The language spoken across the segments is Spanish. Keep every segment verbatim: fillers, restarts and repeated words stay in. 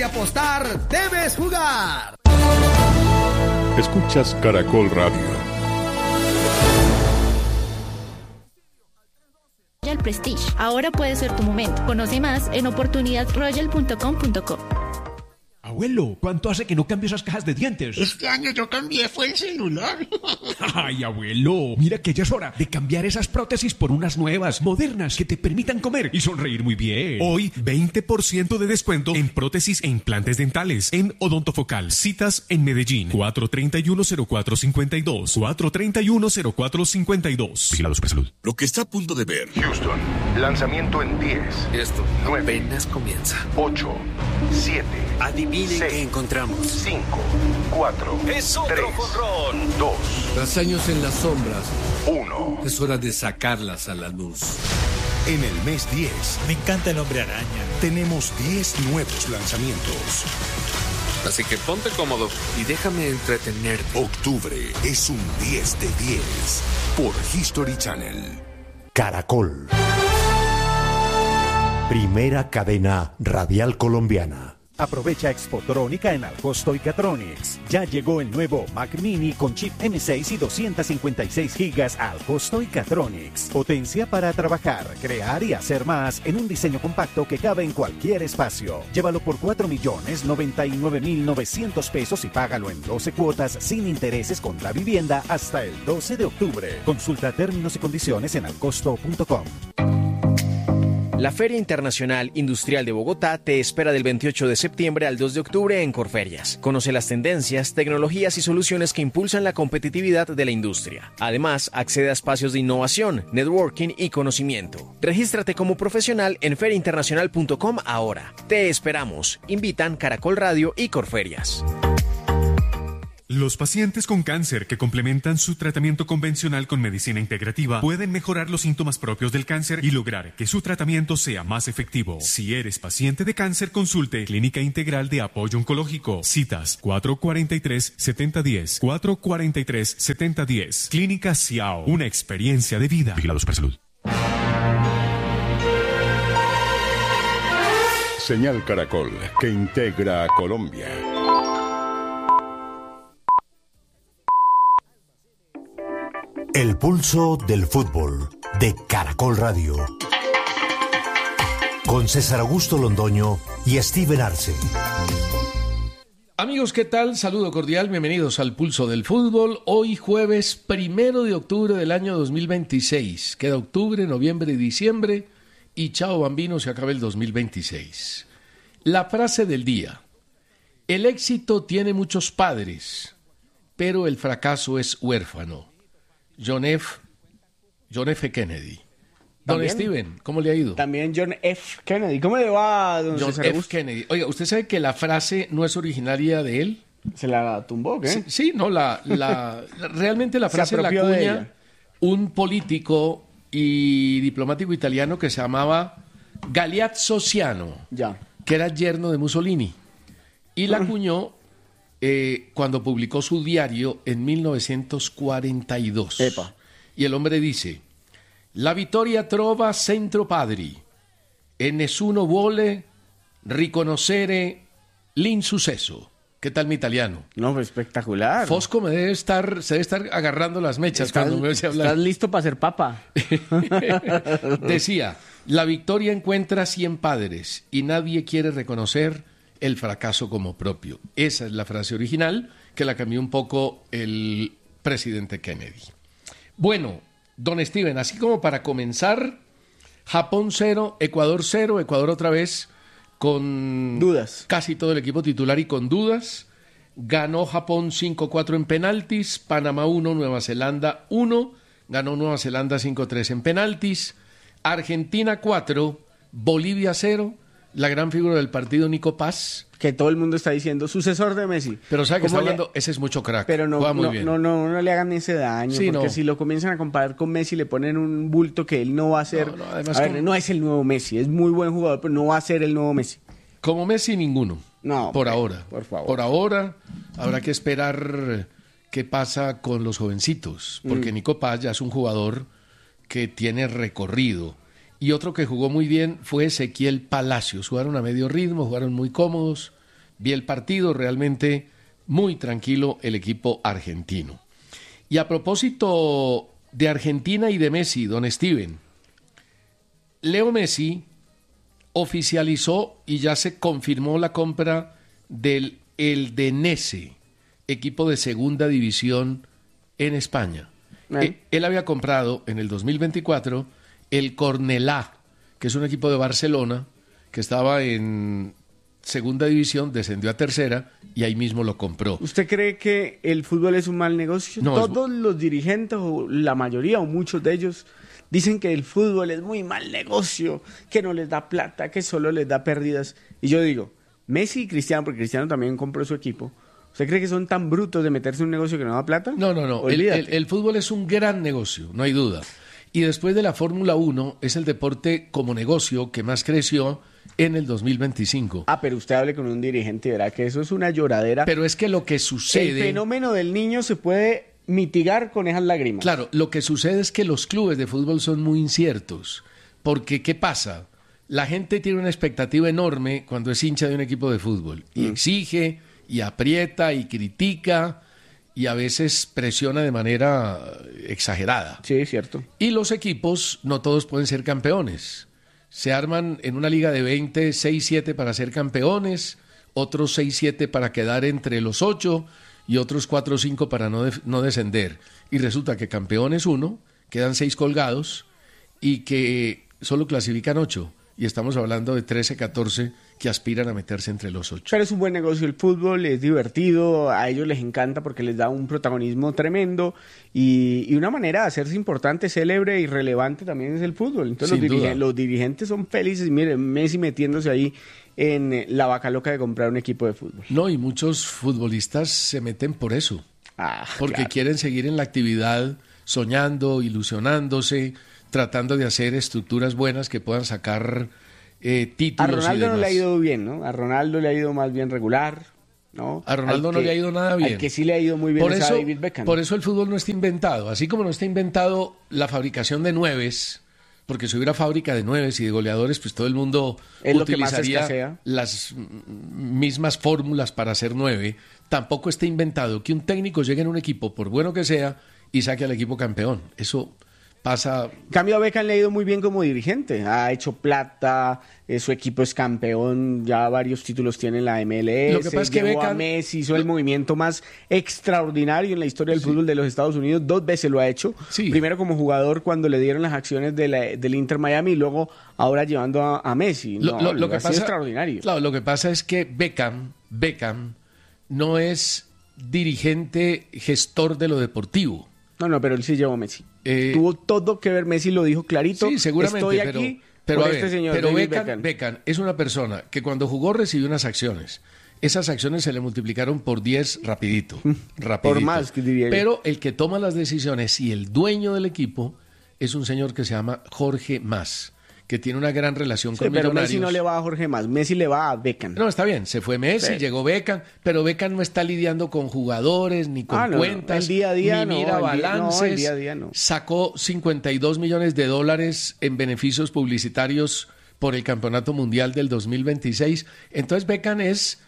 apostar, debes jugar. Escuchas Caracol Radio. Royal Prestige. Ahora puede ser tu momento. Conoce más en oportunidad royal punto com punto co. Abuelo, ¿cuánto hace que no cambio esas cajas de dientes? Este año yo cambié, fue el celular. Ay, abuelo, mira que ya es hora de cambiar esas prótesis por unas nuevas, modernas, que te permitan comer y sonreír muy bien. Hoy, veinte por ciento de descuento en prótesis e implantes dentales en Odontofocal. Citas en Medellín, cuatro treinta y uno, cero cuatro cincuenta y dos, cuatro treinta y uno, cero cuatro cincuenta y dos. Vigilados por salud. Lo que está a punto de ver. Houston, lanzamiento en diez. Esto nueve, apenas comienza. ocho, siete. Adivinen seis, qué encontramos. cinco, cuatro, Es otro tres, jonrón. dos, Tras años en las sombras, uno. es hora de sacarlas a la luz. En el mes diez, Me encanta el Hombre Araña. tenemos diez nuevos lanzamientos. Así que ponte cómodo y déjame entretenerte. Octubre es un diez de diez por History Channel. Caracol. Primera cadena radial colombiana. Aprovecha Expotrónica en Alcosto y Catronics. Ya llegó el nuevo Mac Mini con chip M seis y doscientos cincuenta y seis gigas a Alcosto y Catronics. Potencia para trabajar, crear y hacer más en un diseño compacto que cabe en cualquier espacio. Llévalo por cuatro millones noventa y nueve mil novecientos pesos y págalo en doce cuotas sin intereses con la vivienda hasta el doce de octubre. Consulta términos y condiciones en alcosto punto com. La Feria Internacional Industrial de Bogotá te espera del veintiocho de septiembre al dos de octubre en Corferias. Conoce las tendencias, tecnologías y soluciones que impulsan la competitividad de la industria. Además, accede a espacios de innovación, networking y conocimiento. Regístrate como profesional en feria internacional punto com ahora. Te esperamos. Invitan Caracol Radio y Corferias. Los pacientes con cáncer que complementan su tratamiento convencional con medicina integrativa pueden mejorar los síntomas propios del cáncer y lograr que su tratamiento sea más efectivo. Si eres paciente de cáncer, consulte Clínica Integral de Apoyo Oncológico. Citas cuatro cuarenta y tres, setenta diez, cuatro cuarenta y tres, setenta diez. Clínica Ciao, una experiencia de vida. Vigilados por salud. Señal Caracol, que integra a Colombia. El pulso del fútbol de Caracol Radio. Con César Augusto Londoño y Steven Arce. Amigos, ¿qué tal? Saludo cordial, bienvenidos al Pulso del Fútbol. Hoy jueves primero de octubre del año dos mil veintiséis. Queda octubre, noviembre y diciembre y chao bambino, se acaba el dos mil veintiséis. La frase del día. El éxito tiene muchos padres, pero el fracaso es huérfano. John F. John F. Kennedy. Don ¿También? Steven, ¿cómo le ha ido? También John F. Kennedy. ¿Cómo le va, don John César F. Augusto? Kennedy. Oiga, ¿usted sabe que la frase no es originaria de él? ¿Se la tumbó, qué? Sí, sí, no, la, la, realmente la Se frase la apropió de acuña ella. un político y diplomático italiano que se llamaba Galeazzo Ciano, Ya. que era yerno de Mussolini. Y la acuñó eh, cuando publicó su diario en mil novecientos cuarenta y dos. Epa. Y el hombre dice: La vittoria trova centro padri e nessuno vuole riconoscere l'insuccesso. ¿Qué tal mi italiano? No, pues espectacular. Fosco me debe estar, se debe estar agarrando las mechas ¿Estás, cuando me oye hablar. ¿Estás listo para ser papa? Decía, la victoria encuentra cien padres y nadie quiere reconocer el fracaso como propio. Esa es la frase original, que la cambió un poco el presidente Kennedy. Bueno, don Steven, así como para comenzar, Japón cero, Ecuador cero, Ecuador otra vez con dudas, casi todo el equipo titular y con dudas. Ganó Japón cinco cuatro en penaltis, Panamá uno, Nueva Zelanda uno, ganó Nueva Zelanda cinco tres en penaltis, Argentina cuatro, Bolivia cero, la gran figura del partido Nico Paz. Que todo el mundo está diciendo, sucesor de Messi. Pero sabe que está le... hablando, ese es mucho crack, pero no, juega muy no, bien. no, no, no le hagan ese daño, Sí, porque no. si lo comienzan a comparar con Messi, le ponen un bulto que él no va a ser. No, no, además a ver, como- no es el nuevo Messi, es muy buen jugador, pero no va a ser el nuevo Messi. Como Messi, ninguno. No, por hombre, ahora. por favor. Por ahora habrá que esperar qué pasa con los jovencitos, porque Mm. Nico Paz ya es un jugador que tiene recorrido. Y otro que jugó muy bien fue Ezequiel Palacios. Jugaron a medio ritmo, jugaron muy cómodos. vi el partido, realmente muy tranquilo el equipo argentino. Y a propósito de Argentina y de Messi, don Steven, Leo Messi oficializó y ya se confirmó la compra del Eldense, equipo de segunda división en España. Eh. Él había comprado en el dos mil veinticuatro el Cornellà, que es un equipo de Barcelona que estaba en segunda división, descendió a tercera y ahí mismo lo compró. ¿Usted cree que el fútbol es un mal negocio? No, Todos es... los dirigentes, o la mayoría o muchos de ellos, dicen que el fútbol es muy mal negocio, que no les da plata, que solo les da pérdidas. Y yo digo, Messi y Cristiano, porque Cristiano también compró su equipo, ¿usted cree que son tan brutos de meterse en un negocio que no da plata? No, no, no. El, el, el fútbol es un gran negocio, no hay duda. Y después de la Fórmula uno, es el deporte como negocio que más creció en el dos mil veinticinco. Ah, pero usted hable con un dirigente y verá que eso es una lloradera. Pero es que lo que sucede... El fenómeno del niño se puede mitigar con esas lágrimas. Claro, lo que sucede es que los clubes de fútbol son muy inciertos. Porque, ¿qué pasa? La gente tiene una expectativa enorme cuando es hincha de un equipo de fútbol. Y mm. exige, y aprieta, y critica, y a veces presiona de manera exagerada. Sí, es cierto. Y los equipos, no todos pueden ser campeones. Se arman en una liga de veinte, seis siete para ser campeones, otros seis siete para quedar entre los ocho y otros cuatro cinco para no, de, no descender. Y resulta que campeón es uno, quedan seis colgados y que solo clasifican ocho. Y estamos hablando de trece, catorce que aspiran a meterse entre los ocho. Pero es un buen negocio el fútbol, es divertido, a ellos les encanta porque les da un protagonismo tremendo y, y una manera de hacerse importante, célebre y relevante también es el fútbol. Entonces los, dirige, los dirigentes son felices. Miren, Messi metiéndose ahí en la vaca loca de comprar un equipo de fútbol. No, y muchos futbolistas se meten por eso. Ah, porque claro. quieren seguir en la actividad, soñando, ilusionándose, tratando de hacer estructuras buenas que puedan sacar eh, títulos. A Ronaldo y demás. no le ha ido bien, ¿no? A Ronaldo le ha ido más bien regular, ¿no? A Ronaldo al no que, le ha ido nada bien. Al que sí le ha ido muy bien por es eso, a David Beckham. Por eso el fútbol no está inventado. Así como no está inventado la fabricación de nueves, porque si hubiera fábrica de nueves y de goleadores, pues todo el mundo es utilizaría las mismas fórmulas para hacer nueve. Tampoco está inventado que un técnico llegue en un equipo, por bueno que sea, y saque al equipo campeón. Eso pasa. En cambio, a Beckham le ha ido muy bien como dirigente. Ha hecho plata, eh, su equipo es campeón, ya varios títulos tiene en la M L S. Lo que pasa es que Beckham Beckham a Messi, hizo el movimiento más extraordinario en la historia del sí. fútbol de los Estados Unidos. Dos veces lo ha hecho. Sí. Primero como jugador cuando le dieron las acciones de la, del Inter Miami y luego ahora llevando a, a Messi. Lo, no, lo, lo que ha pasa, sido extraordinario. Claro, lo que pasa es que Beckham, Beckham no es dirigente, gestor de lo deportivo. No, no, pero él sí llevó a Messi. Eh, Tuvo todo que ver, Messi lo dijo clarito. Sí, seguramente, Estoy pero, aquí pero, por a este ver, señor, pero David Beckham, Beckham. Beckham es una persona que cuando jugó recibió unas acciones. Esas acciones se le multiplicaron por diez rapidito, rapidito. Por más, que diría yo. Pero el que toma las decisiones y el dueño del equipo es un señor que se llama Jorge Mas, que tiene una gran relación sí, con pero Millonarios. Messi no le va a Jorge Mas, Messi le va a Beckham. No, está bien, se fue Messi, sí. llegó Beckham, pero Beckham no está lidiando con jugadores, ni con ah, no, cuentas, no. El día a día, ni no, mira el día, balances. No, el día a día no. Sacó cincuenta y dos millones de dólares en beneficios publicitarios por el Campeonato Mundial del dos mil veintiséis. Entonces Beckham es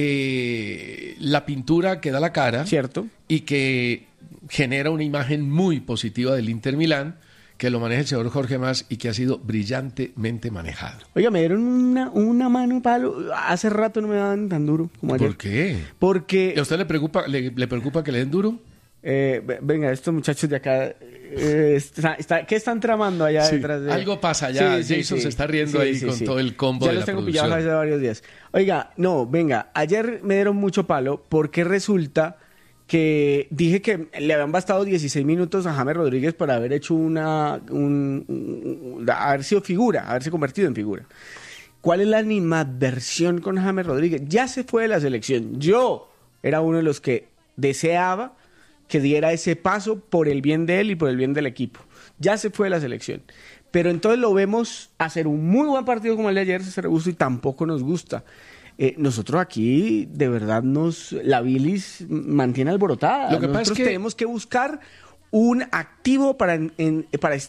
eh, la pintura que da la cara. Cierto. Y que genera una imagen muy positiva del Inter Milán, que lo maneja el señor Jorge Mas y que ha sido brillantemente manejado. Oiga, me dieron una, una mano palo. Hace rato no me daban tan duro como ayer. ¿Por qué? Porque... ¿A usted le preocupa, le, le preocupa que le den duro? Eh, venga, estos muchachos de acá, eh, está, está, ¿qué están tramando allá sí, detrás de...? Algo pasa allá, sí, sí, Jason sí, se está riendo sí, ahí sí, con sí. todo el combo ya de los la tengo producción. pillados hace varios días. Oiga, no, venga, ayer me dieron mucho palo porque resulta que dije que le habían bastado dieciséis minutos a James Rodríguez para haber hecho una... Un, un, un, haber sido figura, haberse convertido en figura. ¿Cuál es la animadversión con James Rodríguez? Ya se fue de la selección. Yo era uno de los que deseaba que diera ese paso por el bien de él y por el bien del equipo. Ya se fue de la selección. Pero entonces lo vemos hacer un muy buen partido como el de ayer, César Augusto, y tampoco nos gusta. Eh, nosotros aquí, de verdad, nos la bilis mantiene alborotada. Lo que nosotros pasa es que tenemos que buscar un activo para, en, para estar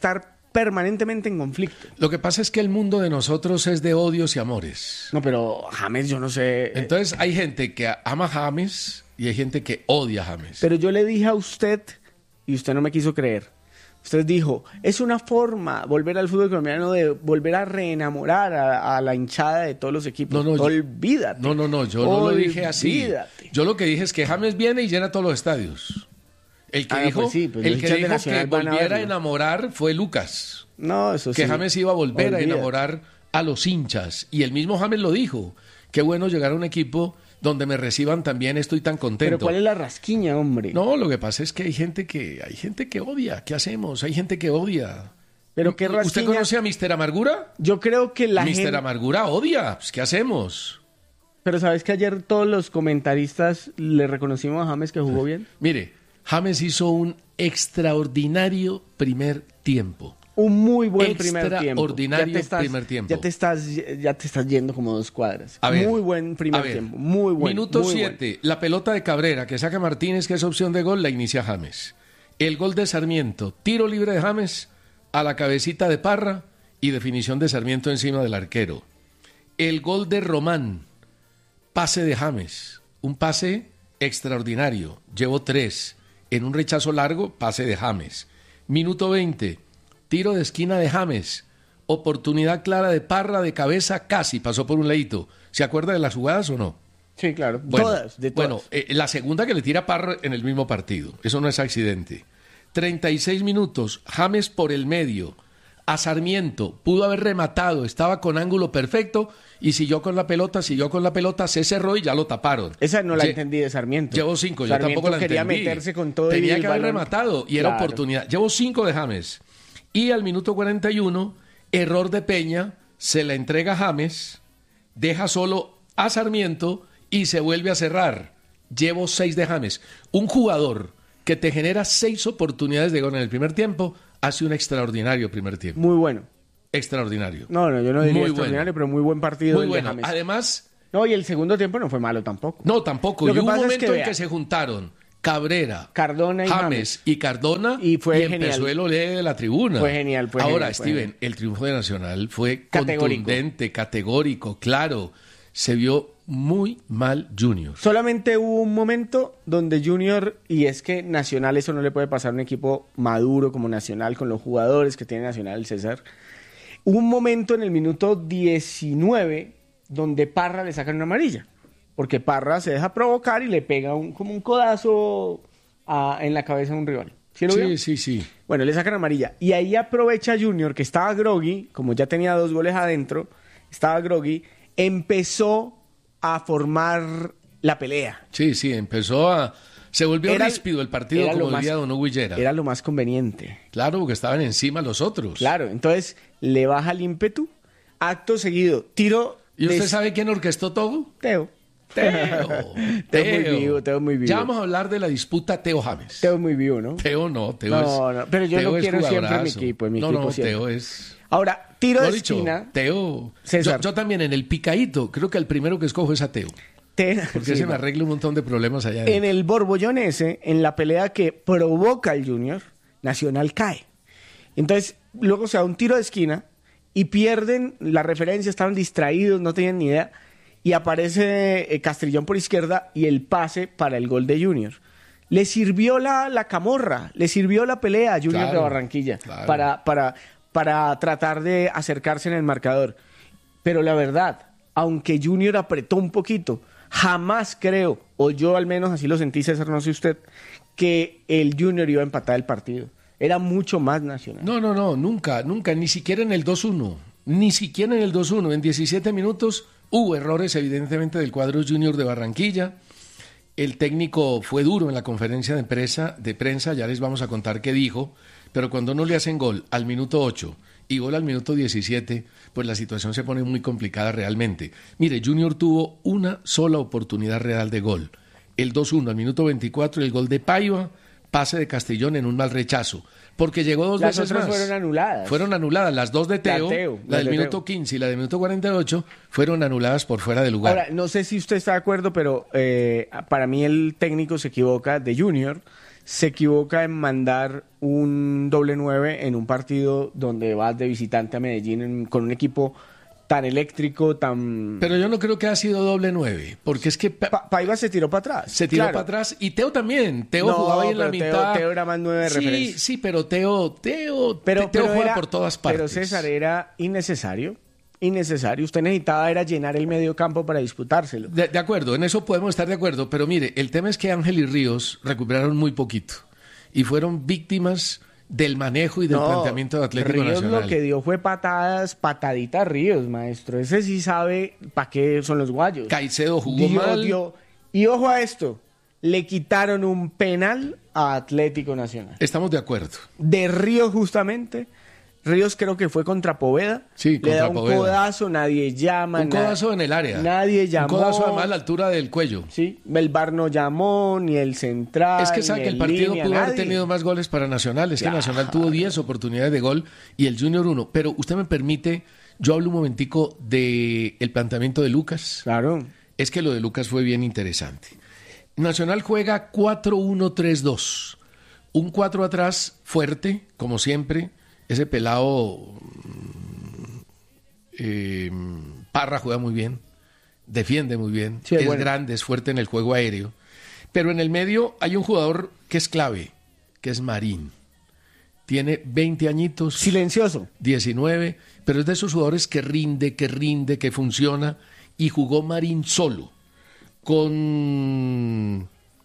permanentemente en conflicto. Lo que pasa es que el mundo de nosotros es de odios y amores. No, pero James, yo no sé. Entonces hay gente que ama a James y hay gente que odia a James. Pero yo le dije a usted, y usted no me quiso creer. Usted dijo, es una forma, volver al fútbol colombiano, de volver a reenamorar a, a la hinchada de todos los equipos. No, no, olvídate. No, no, no, yo no lo dije así. Yo lo que dije es que James viene y llena todos los estadios. El que ah, dijo, pues sí, pues el que, dijo que volviera a, a enamorar fue Lucas. No, eso que sí. Que James iba a volver Olvídate. a enamorar a los hinchas. Y el mismo James lo dijo. Qué bueno llegar a un equipo donde me reciban también, estoy tan contento. Pero ¿cuál es la rasquiña, hombre? No, lo que pasa es que hay gente que hay gente que odia. ¿Qué hacemos? Hay gente que odia. Pero qué rasquiña. ¿Usted conoce a mister Amargura? Yo creo que la mister gente... Amargura odia. Pues, ¿qué hacemos? Pero ¿sabes que ayer todos los comentaristas le reconocimos a James que jugó bien? Mire, James hizo un extraordinario primer tiempo. Un muy buen primer tiempo. Extraordinario estás, primer tiempo. Ya te estás ya te estás yendo como dos cuadras. A ver, muy buen primer ver, tiempo. Muy buen. Minuto siete. La pelota de Cabrera que saca Martínez, que es opción de gol, la inicia James. El gol de Sarmiento, tiro libre de James a la cabecita de Parra y definición de Sarmiento encima del arquero. El gol de Román, pase de James, un pase extraordinario. Llevó tres. En un rechazo largo, pase de James. Minuto veinte. Tiro de esquina de James. Oportunidad clara de Parra de cabeza, casi pasó por un ladito. ¿Se acuerda de las jugadas o no? Sí, claro. Bueno, todas, de todas. Bueno, eh, la segunda que le tira Parra en el mismo partido. Eso no es accidente. treinta y seis minutos. James por el medio. A Sarmiento. Pudo haber rematado. Estaba con ángulo perfecto. Y siguió con la pelota, siguió con la pelota, se cerró y ya lo taparon. Esa no la Lle- entendí de Sarmiento. Llevó cinco, Sarmiento yo tampoco la quería entendí. meterse con todo Tenía el que haber balón. rematado y era Claro. oportunidad. Llevó cinco de James. Y al minuto cuarenta y uno, error de Peña, se la entrega a James, deja solo a Sarmiento y se vuelve a cerrar. Llevo seis de James. Un jugador que te genera seis oportunidades de gol en el primer tiempo, hace un extraordinario primer tiempo. Muy bueno. Extraordinario. No, no, yo no diría Muy extraordinario, bueno. pero muy buen partido. Muy el de bueno. James. Además, No, y el segundo tiempo no fue malo tampoco. no, tampoco. Lo Y que hubo un pasa es momento que, en vea, que se juntaron Cabrera, Cardona y James, James. y Cardona Y fue empezó genial. el olé de la tribuna. Fue genial, fue Ahora, genial, fue Steven, genial. el triunfo de Nacional fue Categórico. contundente, categórico, claro. Se vio muy mal Junior. Solamente hubo un momento donde Junior, y es que Nacional eso no le puede pasar a un equipo maduro como Nacional, con los jugadores que tiene Nacional, el César. Hubo un momento en el minuto diecinueve donde Parra le sacan una amarilla, porque Parra se deja provocar y le pega un, como un codazo a- en la cabeza a un rival. ¿Sí lo vio? Sí, sí, sí. Bueno, le sacan amarilla. Y ahí aprovecha Junior, que estaba groggy, como ya tenía dos goles adentro, estaba groggy, empezó a formar la pelea. Sí, sí, empezó a... Se volvió Era- ríspido el partido, era lo como más- diría Don Hugo Higuera. Era lo más conveniente. Claro, porque estaban encima los otros. Claro, entonces le baja el ímpetu, acto seguido, tiro... ¿Y usted de- sabe quién orquestó todo? Teo. Teo. Teo muy vivo, Teo muy vivo. Ya vamos a hablar de la disputa Teo James. Teo es muy vivo, ¿no? Teo no, Teo No, es... no, pero yo Teo lo es quiero siempre en mi jugadorazo. equipo, en mi no, equipo no, siempre. Teo es... Ahora, tiro Lo de dicho, esquina. Teo... César. Yo, yo también en el picadito, creo que el primero que escojo es a Teo. Te- Porque sí, se me no. arregla un montón de problemas allá En adentro. el borbollón ese, en la pelea que provoca el Junior, Nacional cae. Entonces, luego se da un tiro de esquina y pierden la referencia, estaban distraídos, no tenían ni idea. Y aparece eh, Castrillón por izquierda y el pase para el gol de Junior. Le sirvió la, la camorra, le sirvió la pelea a Junior Claro, de Barranquilla claro. para, para, para tratar de acercarse en el marcador. Pero la verdad, aunque Junior apretó un poquito, jamás creo, o yo al menos así lo sentí, César, no sé usted, que el Junior iba a empatar el partido. Era mucho más Nacional. No, no, no, nunca, nunca, ni siquiera en el dos uno. Ni siquiera en el dos uno. En diecisiete minutos hubo errores evidentemente del cuadro Junior de Barranquilla. El técnico fue duro en la conferencia de prensa, de prensa, ya les vamos a contar qué dijo, pero cuando no le hacen gol al minuto ocho y gol al minuto diecisiete, pues la situación se pone muy complicada realmente. Mire, Junior tuvo una sola oportunidad real de gol. El dos uno al minuto veinticuatro y el gol de Paiva, pase de Castellón en un mal rechazo, porque llegó dos Las veces otras más. fueron anuladas. Fueron anuladas, las dos de La Teo, Teo, la las del de minuto Teo. quince y la del minuto cuarenta y ocho, fueron anuladas por fuera de lugar. Ahora, no sé si usted está de acuerdo, pero eh, para mí el técnico se equivoca de Junior. se equivoca en mandar un doble nueve en un partido donde vas de visitante a Medellín en, con un equipo tan eléctrico, tan... Pero yo no creo que ha sido doble nueve, porque es que... Pa Paiva se tiró para atrás. Se tiró claro. para atrás, y Teo también. Teo no, jugaba ahí en la Teo, mitad. Teo era más nueve de sí, referencia. Sí, pero Teo, Teo, pero, Teo pero juega era, por todas partes. Pero César, era innecesario. Innecesario. Usted necesitaba era llenar el medio campo para disputárselo. De, de acuerdo, en eso podemos estar de acuerdo, pero mire, el tema es que Ángel y Ríos recuperaron muy poquito y fueron víctimas del manejo y del no, planteamiento de Atlético Ríos Nacional. Lo que dio fue patadas, pataditas Ríos, maestro. Ese sí sabe para qué son los guayos. Caicedo jugó dio, mal. Dio, y ojo a esto, le quitaron un penal a Atlético Nacional. Estamos de acuerdo. De Ríos justamente. Ríos creo que fue contra Poveda. Sí, le contra da un Poveda. codazo, nadie llama. Un codazo en el área. Nadie llamó. Un codazo además a la altura del cuello. Sí, el V A R no llamó, ni el central. Es que sabe que el partido pudo haber tenido más goles para Nacional. Es claro. que Nacional tuvo diez oportunidades de gol y el Junior uno. Pero usted me permite, yo hablo un momentico del planteamiento de Lucas. Claro. Es que lo de Lucas fue bien interesante. Nacional juega cuatro uno tres dos. Un cuatro atrás fuerte, como siempre. Ese pelado eh, Parra juega muy bien, defiende muy bien, sí, es bueno. grande, es fuerte en el juego aéreo. Pero en el medio hay un jugador que es clave, que es Marín. Tiene veinte añitos. Silencioso. diecinueve, pero es de esos jugadores que rinde, que rinde, que funciona. Y jugó Marín solo, con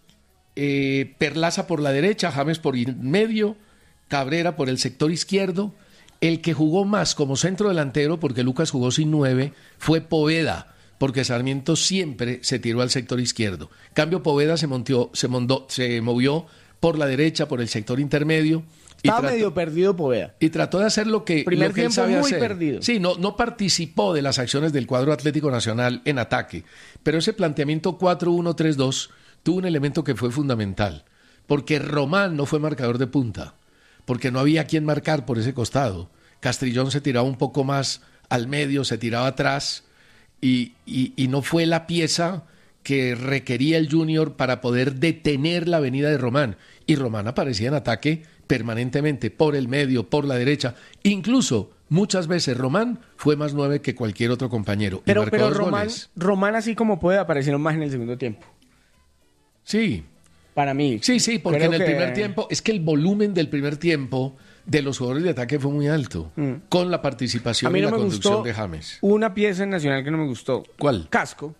eh, Perlaza por la derecha, James por el medio, Cabrera por el sector izquierdo. El que jugó más como centro delantero, porque Lucas jugó sin nueve, fue Poveda, porque Sarmiento siempre se tiró al sector izquierdo. Cambio, Poveda se, montió, se, mondó, se movió por la derecha, por el sector intermedio. Y Estaba trató, medio perdido Poveda. Y trató de hacer lo que, Primer lo que él tiempo sabe muy hacer. perdido. Sí, no, no participó de las acciones del cuadro Atlético Nacional en ataque, pero ese planteamiento cuatro uno tres dos tuvo un elemento que fue fundamental, porque Román no fue marcador de punta, porque no había quien marcar por ese costado. Castrillón se tiraba un poco más al medio, se tiraba atrás, y, y, y no fue la pieza que requería el Junior para poder detener la venida de Román. Y Román aparecía en ataque permanentemente, por el medio, por la derecha. Incluso, muchas veces, Román fue más nueve que cualquier otro compañero. Pero, y marcó pero dos Román, goles. Román, así como puede, aparecieron más en el segundo tiempo. Sí. Para mí. Sí, sí, porque creo en el que... primer tiempo, es que el volumen del primer tiempo de los jugadores de ataque fue muy alto, mm. con la participación a mí no y la me conducción gustó de James. Una pieza en Nacional que no me gustó. ¿Cuál? Casco.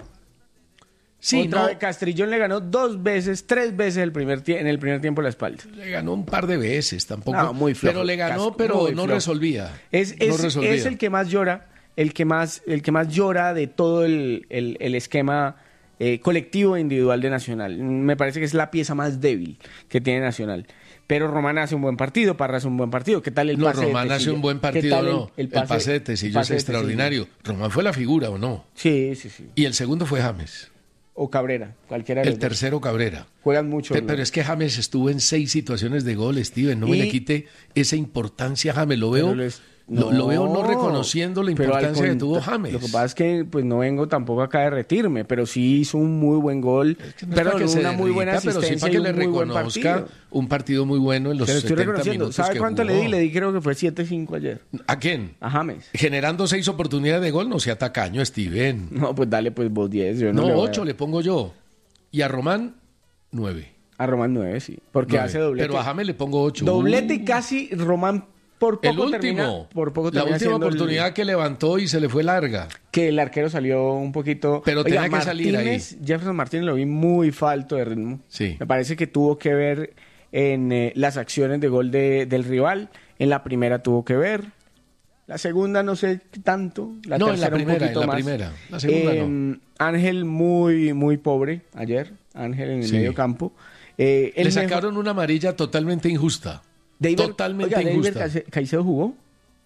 Sí, Otra no. vez Castrillón le ganó dos veces, tres veces el primer en el primer tiempo la espalda. Le ganó un par de veces, tampoco. No, muy flojo. Pero le ganó, Casco, pero no flojo. resolvía. Es, es, no resolvía. es el que más llora, el que más, el que más llora de todo el, el, el esquema eh, colectivo e individual de Nacional. Me parece que es la pieza más débil que tiene Nacional. Pero Román hace un buen partido, Parra hace un buen partido. ¿Qué tal el no, pase de Román hace un buen partido, el, no. El, el, pase, el pase de Tecillo es extraordinario. Tecillo. Román fue la figura, ¿o no? Sí, sí, sí. Y el segundo fue James. O Cabrera, cualquiera de El los tercero, dos. Cabrera. Juegan mucho. Pero, pero es que James estuvo en seis situaciones de gol, Steven. No y... me le quite esa importancia a James. Lo veo, les... no, lo, lo veo no reconociendo la importancia al... que tuvo James. Lo que pasa es que pues no vengo tampoco acá a derretirme, pero sí hizo un muy buen gol. Es que no pero es una muy buena asistencia, pero sí para que le reconozca partido. un partido muy bueno en los setenta minutos. ¿Sabe que cuánto jugó? le di? Le di creo que fue siete cinco ayer. ¿A quién? A James. Generando seis oportunidades de gol, no sea tacaño, Steven. No, pues dale pues vos diez. Yo no, no le ocho le pongo yo. Y a Román, nueve. A Román nueve, sí. Porque nueve. hace doblete. Pero a James le pongo ocho. Doblete uh. y casi Román por poco el último, termina, por poco la última oportunidad el... que levantó y se le fue larga. Que el arquero salió un poquito... Pero Oiga, tenía que salir ahí. Jefferson Martínez lo vi muy falto de ritmo. Sí. Me parece que tuvo que ver en eh, las acciones de gol de, del rival. En la primera tuvo que ver. La segunda no sé tanto. La no, tercera en la primera, un poquito en la más. primera. La segunda eh, no. Ángel muy, muy pobre ayer. Ángel en el sí. medio campo. Eh, Le sacaron mejor... una amarilla totalmente injusta. David, totalmente oiga, injusta. David Caicedo jugó.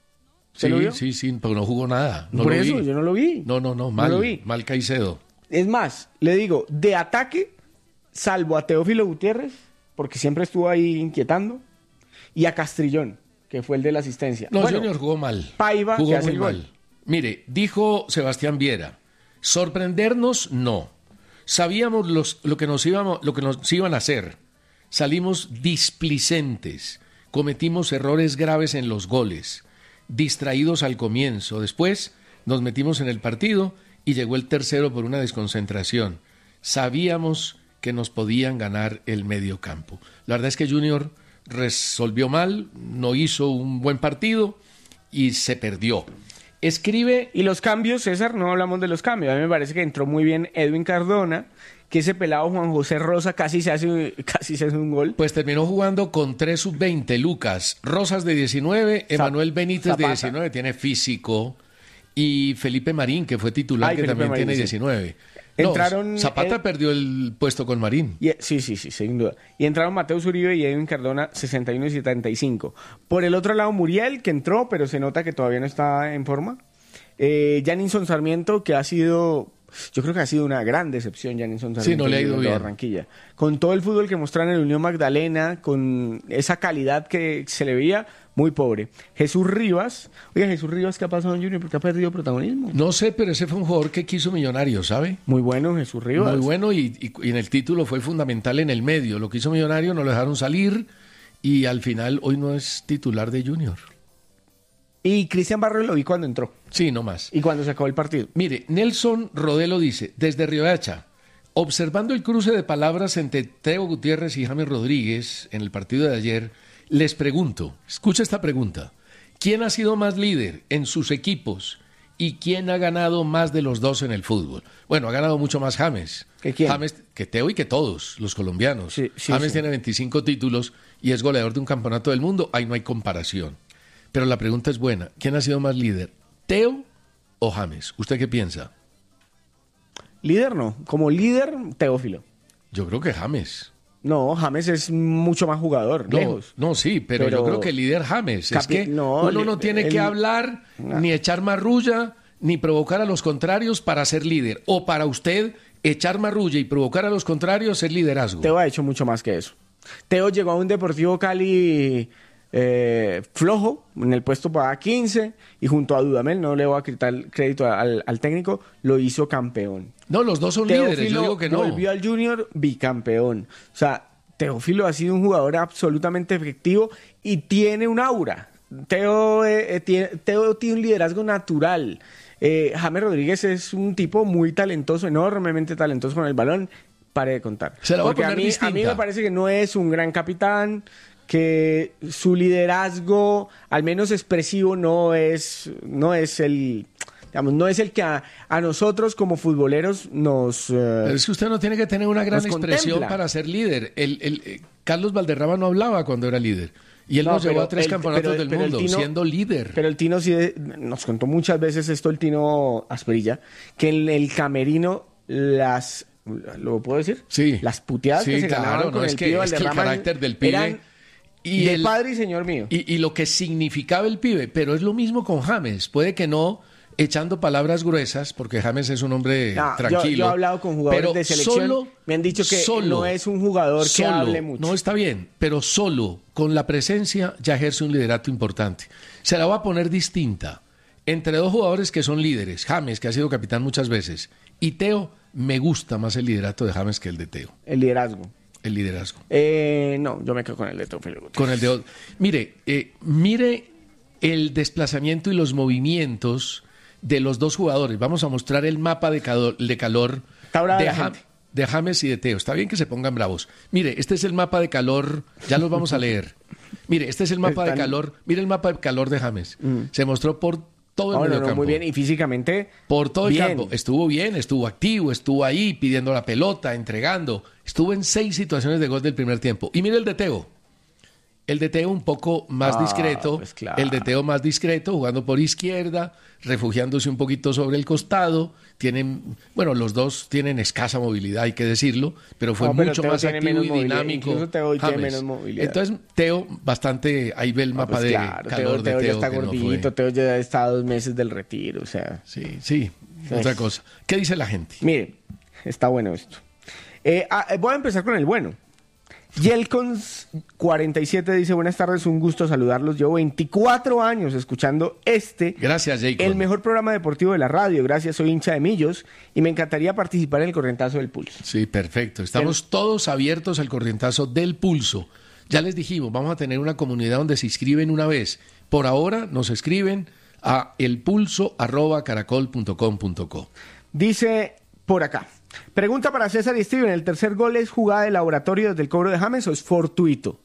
Sí, lo vio? sí, sí, pero no jugó nada. No Por lo eso, vi. yo no lo vi. No, no, no, mal, no lo vi. mal Caicedo. Es más, le digo, de ataque, salvo a Teófilo Gutiérrez, porque siempre estuvo ahí inquietando, y a Castrillón, que fue el de la asistencia. No, bueno, Junior jugó mal. Paiva, jugó que hace muy el gol. mal. Mire, dijo Sebastián Viera, sorprendernos, no. Sabíamos los, lo, que nos íbamos, lo que nos iban a hacer. salimos displicentes, cometimos errores graves en los goles, distraídos al comienzo, después nos metimos en el partido y llegó el tercero por una desconcentración. Sabíamos que nos podían ganar el medio campo. La verdad es que Junior resolvió mal, no hizo un buen partido y se perdió. Escribe... Y los cambios, César, no hablamos de los cambios. A mí me parece que entró muy bien Edwin Cardona, que ese pelado Juan José Rosa casi se hace, casi se hace un gol. Pues terminó jugando con tres sub veinte, Lucas Rosas de diecinueve, Emanuel Benítez Zapata de diecinueve, tiene físico, y Felipe Marín, que fue titular, Ay, que Felipe también Marín, tiene sí. diecinueve. No, entraron, Zapata el... perdió el puesto con Marín. Y, sí, sí, sí, sin duda. Y entraron Mateus Uribe y Edwin Cardona, sesenta y uno y setenta y cinco. Por el otro lado, Muriel, que entró, pero se nota que todavía no está en forma. Eh, Janinson Sarmiento, que ha sido... Yo creo que ha sido una gran decepción Janinson Sarmiento. Sí, no le ha ido bien. Barranquilla. Con todo el fútbol que mostraron en el Unión Magdalena, con esa calidad que se le veía, muy pobre. Jesús Rivas. Oiga, Jesús Rivas, ¿qué ha pasado en Junior? ¿Por qué ha perdido protagonismo? No sé, pero ese fue un jugador que quiso Millonario, ¿sabe? Muy bueno, Jesús Rivas. Muy bueno y, y, y en el título fue fundamental en el medio. Lo que hizo Millonario, no lo dejaron salir y al final hoy no es titular de Junior. Y Cristian Barrio lo vi cuando entró. Sí, no más. Y cuando se acabó el partido. Mire, Nelson Rodelo dice, desde Riohacha, observando el cruce de palabras entre Teo Gutiérrez y James Rodríguez en el partido de ayer, les pregunto, escucha esta pregunta, ¿quién ha sido más líder en sus equipos y quién ha ganado más de los dos en el fútbol? Bueno, ha ganado mucho más James. ¿Que quién? James, que Teo y que todos los colombianos. Sí, sí, James sí. tiene veinticinco títulos y es goleador de un campeonato del mundo, ahí no hay comparación. Pero la pregunta es buena. ¿Quién ha sido más líder? ¿Teo o James? ¿Usted qué piensa? Líder no. Como líder, Teófilo. Yo creo que James. No, James es mucho más jugador, no, lejos. No, sí, pero, pero yo creo que el líder James. Es que no, uno no tiene el... que hablar, no. ni echar marrulla, ni provocar a los contrarios para ser líder. O para usted, echar marrulla y provocar a los contrarios, ser liderazgo. Teo ha hecho mucho más que eso. Teo llegó a un Deportivo Cali... Eh, flojo en el puesto para quince y junto a Dudamel, no le voy a quitar el crédito al, al técnico, lo hizo campeón. No, los dos son Teófilo líderes, yo digo que no. Volvió al Junior bicampeón. O sea, Teófilo ha sido un jugador absolutamente efectivo y tiene un aura. Teo, eh, tiene, Teo tiene un liderazgo natural. Eh, James Rodríguez es un tipo muy talentoso, enormemente talentoso con el balón. Pare de contar. Se la voy Porque a, poner a, mí, a mí me parece que no es un gran capitán, que su liderazgo, al menos expresivo, no es, no es el, digamos, no es el que a, a nosotros como futboleros nos... Uh, Pero es que usted no tiene que tener una gran expresión contempla. para ser líder. El, el, eh, Carlos Valderrama no hablaba cuando era líder. Y él no, nos llevó a tres el, campeonatos pero, del pero mundo, Tino, siendo líder. Pero el Tino sí de, nos contó muchas veces esto, el Tino Asprilla, que en el camerino las... ¿Lo puedo decir? Sí. Las puteadas sí, que se claro, ganaban no, con es el que, pibe es que el carácter del pibe... Eran, Y de el, padre y señor mío. Y, y lo que significaba el pibe, pero es lo mismo con James. Puede que no echando palabras gruesas, porque James es un hombre no, tranquilo. Yo, yo he hablado con jugadores de selección, solo, me han dicho que solo, no es un jugador que solo, hable mucho. No, está bien, pero solo con la presencia ya ejerce un liderato importante. Se la va a poner distinta. Entre dos jugadores que son líderes, James, que ha sido capitán muchas veces, y Teo, me gusta más el liderato de James que el de Teo. El liderazgo. El liderazgo. Eh, no, yo me quedo con el de Teófilo. Con el de... Mire, eh, mire el desplazamiento y los movimientos de los dos jugadores. Vamos a mostrar el mapa de calor, de, calor de, ja, de James y de Teo. Está bien que se pongan bravos. Mire, este es el mapa de calor. Ya los vamos a leer. Mire, este es el mapa Están... de calor. Mire el mapa de calor de James. Mm. Se mostró por todo el oh, medio no, no, muy bien, y físicamente por todo bien. el campo. Estuvo bien, estuvo activo, estuvo ahí pidiendo la pelota, entregando. Estuvo en seis situaciones de gol del primer tiempo. Y mire el de Teo. El de Teo un poco más ah, discreto. Pues claro. El de Teo más discreto, jugando por izquierda, refugiándose un poquito sobre el costado. Tienen, bueno, los dos tienen escasa movilidad, hay que decirlo, pero fue no, pero mucho Teo más activo y dinámico. Incluso Teo tiene menos movilidad. Entonces, Teo, bastante, ahí ve el mapa no, pues de claro, calor Teo, de Teo. Teo ya está gordito, no Teo ya está a dos meses del retiro, o sea. Sí, sí, es otra cosa. ¿Qué dice la gente? Mire, está bueno esto. Eh, ah, voy a empezar con el bueno. Yelkons cuarenta y siete dice, buenas tardes, un gusto saludarlos. Llevo veinticuatro años escuchando este. Gracias, Jacob. El mejor programa deportivo de la radio. Gracias, soy hincha de Millos y me encantaría participar en el corrientazo del pulso. Sí, perfecto. Estamos el... todos abiertos al corrientazo del pulso. Ya les dijimos, vamos a tener una comunidad donde se inscriben una vez. Por ahora nos escriben a elpulso arroba caracol punto com punto co. Dice por acá. Pregunta para César y Steven, ¿el tercer gol es jugada de laboratorio desde el cobro de James o es fortuito?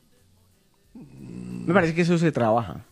Me parece que eso se trabaja.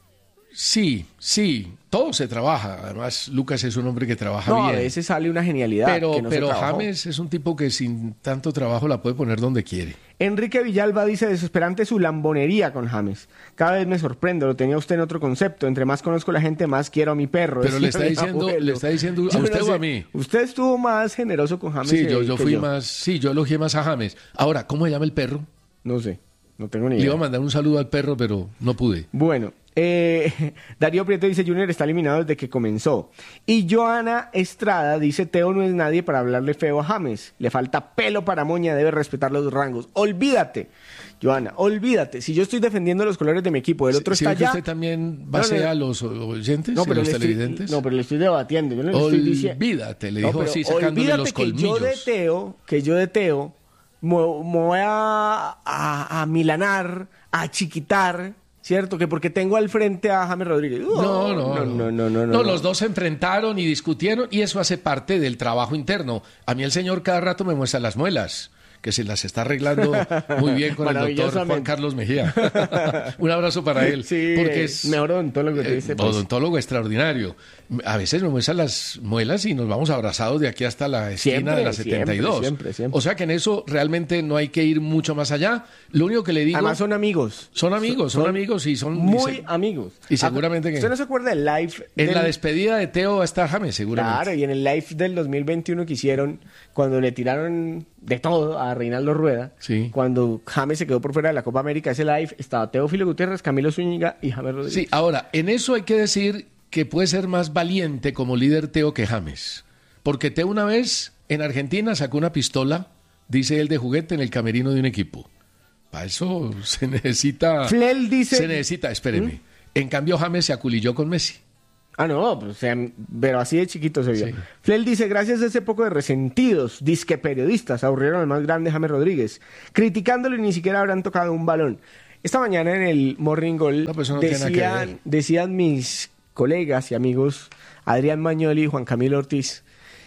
Sí, sí, todo se trabaja. Además, Lucas es un hombre que trabaja no, bien. No, a veces sale una genialidad. Pero, que no pero se James es un tipo que sin tanto trabajo la puede poner donde quiere. Enrique Villalba dice, desesperante su lambonería con James. Cada vez me sorprendo, lo tenía usted en otro concepto. Entre más conozco a la gente, más quiero a mi perro. Pero le está, diciendo, le está diciendo a usted no sé, o a mí. Usted estuvo más generoso con James. Sí, yo, yo fui yo. más, sí, yo elogié más a James. Ahora, ¿cómo se llama el perro? No sé, no tengo ni idea. Le iba a mandar un saludo al perro, pero no pude. Bueno. Eh, Darío Prieto dice Junior está eliminado desde que comenzó. Y Joana Estrada dice Teo no es nadie para hablarle feo a James. Le falta pelo para moña, debe respetar los rangos. Olvídate, Joana, olvídate. Si yo estoy defendiendo los colores de mi equipo, el otro ¿Sí, está sí, allá. ¿Usted también basea no, no, a los oyentes no, y pero los le televidentes? Estoy, no, pero le estoy debatiendo. Yo no le olvídate, estoy diciendo. Olvídate, le dijo no, así sacándole los colmillos. Que yo de Teo, que yo de Teo me, me voy a, a, a milanar, a chiquitar. ¿Cierto? Que porque tengo al frente a James Rodríguez. Oh, no, no, no, no, no, no, no. No, los dos se enfrentaron y discutieron y eso hace parte del trabajo interno. A mí el señor cada rato me muestra las muelas, que se las está arreglando muy bien con el doctor Juan Carlos Mejía. Un abrazo para él. Sí, porque es mejor odontólogo que te dice. Eh, odontólogo extraordinario. A veces me muestra las muelas y nos vamos abrazados de aquí hasta la esquina siempre, de la setenta y dos. Siempre, siempre, siempre. O sea que en eso realmente no hay que ir mucho más allá. Lo único que le digo... Además son amigos. Son amigos, son, son amigos y son... Muy y se, amigos. Y seguramente que... ¿Usted no se acuerda del live? En del... la despedida de Teo va a estar James, seguramente. Claro, y en el live del dos mil veintiuno que hicieron, cuando le tiraron de todo a Reinaldo Rueda, sí. Cuando James se quedó por fuera de la Copa América, ese live estaba Teófilo Gutiérrez, Camilo Zúñiga y James Rodríguez. Sí, ahora, en eso hay que decir que puede ser más valiente como líder Teo que James. Porque Teo una vez en Argentina sacó una pistola, dice él, de juguete en el camerino de un equipo. Para eso se necesita... Flel dice... Se necesita, espéreme. ¿Mm? En cambio James se aculilló con Messi. Ah, no, pues, o sea, pero así de chiquito se vio. Sí. Flel dice, gracias a ese poco de resentidos, disque periodistas, aburrieron al más grande James Rodríguez. Criticándolo y ni siquiera habrán tocado un balón. Esta mañana en el Morning Goal no, pues no decían, decían mis colegas y amigos, Adrián Mañoli y Juan Camilo Ortiz,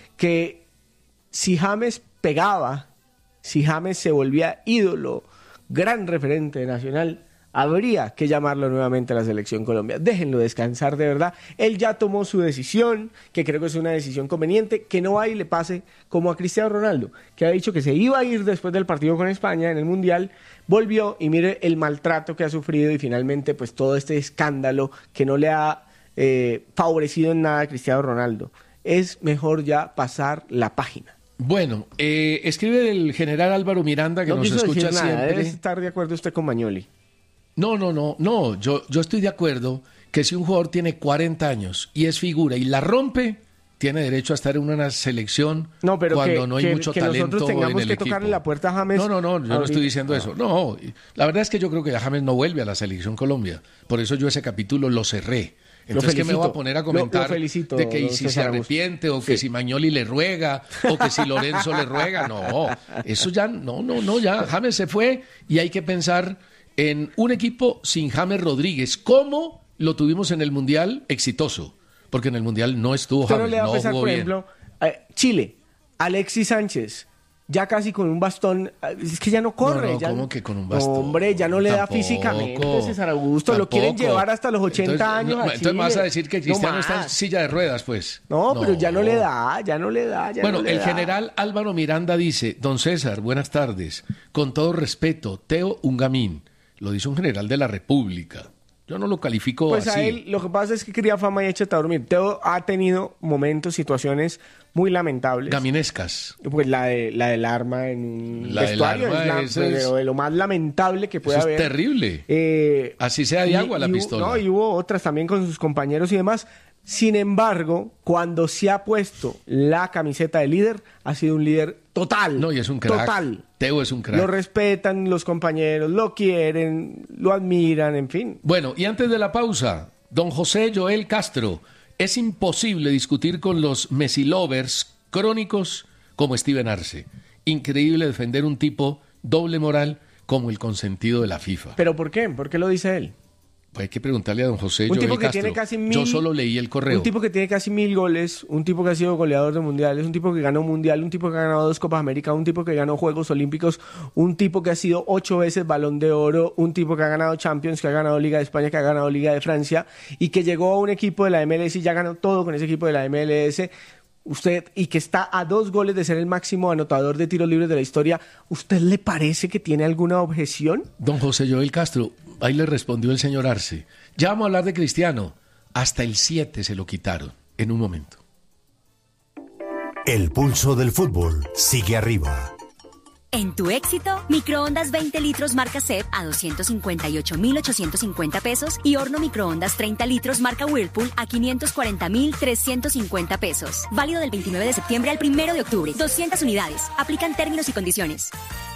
que si James pegaba, si James se volvía ídolo, gran referente nacional, habría que llamarlo nuevamente a la Selección Colombia. Déjenlo descansar de verdad. Él ya tomó su decisión, que creo que es una decisión conveniente, que no vaya y le pase como a Cristiano Ronaldo, que ha dicho que se iba a ir después del partido con España en el Mundial, volvió y mire el maltrato que ha sufrido y finalmente pues todo este escándalo que no le ha eh, favorecido en nada a Cristiano Ronaldo. Es mejor ya pasar la página. Bueno, eh, escribe el general Álvaro Miranda que no nos escucha nada, siempre. Debe estar de acuerdo usted con Mañoli. No, no, no, no, yo, yo estoy de acuerdo que si un jugador tiene cuarenta años y es figura y la rompe, tiene derecho a estar en una selección no, pero cuando que, no hay que, mucho que talento nosotros tengamos en el que equipo. tocarle la puerta a James. No, no, no, yo ahorita. no estoy diciendo no. eso. No, la verdad es que yo creo que ya James no vuelve a la Selección Colombia. Por eso yo ese capítulo lo cerré. Entonces, ¿qué me voy a poner a comentar lo, lo felicito, de que si se arrepiente o que sí. si Mañoli le ruega o que si Lorenzo le ruega? No, eso ya, no, no, no, ya. James se fue y hay que pensar en un equipo sin James Rodríguez, como lo tuvimos en el Mundial exitoso, porque en el Mundial no estuvo James, no, le va no a pesar, jugó por bien. ejemplo, eh, Chile, Alexis Sánchez, ya casi con un bastón, es que ya no corre. No, no, ya ¿cómo no, que con un bastón? No, hombre, ya no le tampoco, da físicamente, César Augusto, tampoco. Lo quieren llevar hasta los ochenta entonces, años no, a entonces Chile. me vas a decir que Cristiano no está en silla de ruedas, pues. No, no, pero ya no le da, ya no le da. Ya bueno, no le el da. general Álvaro Miranda dice, don César, buenas tardes, con todo respeto, Teo Ungamín, lo dice un general de la República. Yo no lo califico pues así. Pues a él, lo que pasa es que cría fama y échate a dormir. Teo ha tenido momentos, situaciones muy lamentables. Gaminescas. Pues la, de, la del arma en un la vestuario del arma es, la, es, de lo más lamentable que puede eso haber. Es terrible. Eh, así sea de y, agua la y, pistola. No, y hubo otras también con sus compañeros y demás. Sin embargo, cuando se ha puesto la camiseta de líder, ha sido un líder total. No, y es un crack. Total. Teo es un crack. Lo respetan los compañeros, lo quieren, lo admiran, en fin. Bueno, y antes de la pausa, don José Joel Castro, es imposible discutir con los Messi lovers crónicos como Steven Arce. Increíble defender un tipo doble moral como el consentido de la FIFA. ¿Pero por qué? ¿Por qué lo dice él? Pues hay que preguntarle a don José Un Joel tipo que Castro. tiene casi mil, Yo solo leí el correo. Un tipo que tiene casi mil goles, un tipo que ha sido goleador de mundiales, un tipo que ganó mundial, un tipo que ha ganado dos Copas América, un tipo que ganó Juegos Olímpicos, un tipo que ha sido ocho veces Balón de Oro, un tipo que ha ganado Champions, que ha ganado Liga de España, que ha ganado Liga de Francia y que llegó a un equipo de la M L S y ya ganó todo con ese equipo de la M L S. Usted, y que está a dos goles de ser el máximo anotador de tiros libres de la historia, ¿usted le parece que tiene alguna objeción? Don José Joel Castro, ahí le respondió el señor Arce. Ya vamos a hablar de Cristiano. Hasta el siete se lo quitaron en un momento. El pulso del fútbol sigue arriba. En tu éxito, microondas veinte litros marca C E P a doscientos cincuenta y ocho mil ochocientos cincuenta pesos y horno microondas treinta litros marca Whirlpool a quinientos cuarenta mil trescientos cincuenta pesos. Válido del veintinueve de septiembre al primero de octubre. doscientas unidades. Aplican términos y condiciones.